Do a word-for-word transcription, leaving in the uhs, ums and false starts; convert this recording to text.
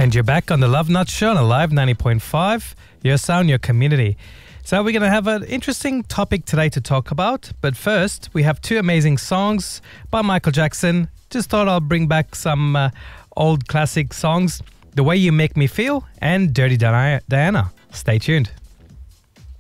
And you're back on the Love Nuts Show on Alive ninety point five, your sound, your community. So we're going to have an interesting topic today to talk about. But first, we have two amazing songs by Michael Jackson. Just thought I'll bring back some uh, old classic songs. The Way You Make Me Feel and Dirty Diana. Stay tuned.